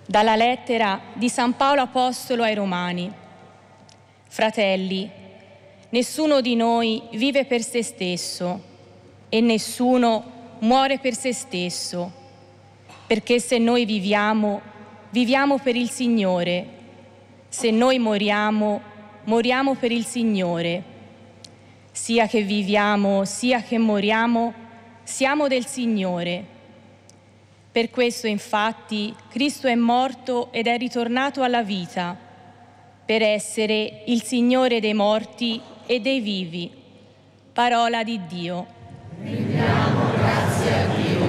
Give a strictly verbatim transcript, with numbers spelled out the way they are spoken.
Dalla lettera di San Paolo Apostolo ai Romani. Fratelli, nessuno di noi vive per se stesso e nessuno muore per se stesso, perché se noi viviamo, viviamo per il Signore, se noi moriamo, moriamo per il Signore. Sia che viviamo, sia che moriamo, siamo del Signore. Per questo, infatti, Cristo è morto ed è ritornato alla vita, per essere il Signore dei morti e dei vivi. Parola di Dio. Viviamo.